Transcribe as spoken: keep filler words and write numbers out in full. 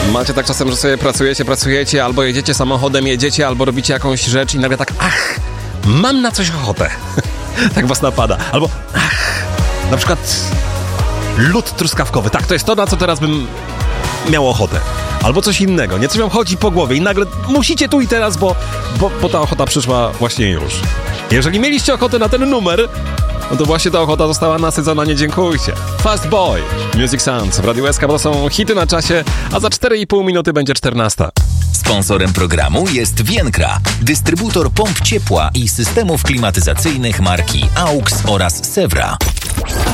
Macie tak czasem, że sobie pracujecie, pracujecie, albo jedziecie samochodem, jedziecie, albo robicie jakąś rzecz i nagle tak, ach, mam na coś ochotę. Tak was napada. Albo, ach, na przykład lód truskawkowy. Tak, to jest to, na co teraz bym miał ochotę. Albo coś innego. Nie, coś wam chodzi po głowie i nagle musicie tu i teraz, bo, bo, bo ta ochota przyszła właśnie już. Jeżeli mieliście ochotę na ten numer, no to właśnie ta ochota została nasycona, nie dziękujcie. Fast Boy, Music Sounds w Radiu S K, bo to są hity na czasie, a za cztery i pół minuty będzie czternasta. Sponsorem programu jest Vienkra, dystrybutor pomp ciepła i systemów klimatyzacyjnych marki A U X oraz Sewra.